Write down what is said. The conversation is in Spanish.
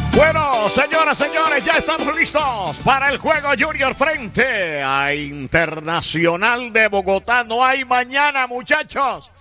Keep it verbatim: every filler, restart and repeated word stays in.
Bueno, señoras, señores, ya estamos listos para el juego Junior frente a Internacional de Bogotá. No hay mañana, muchachos.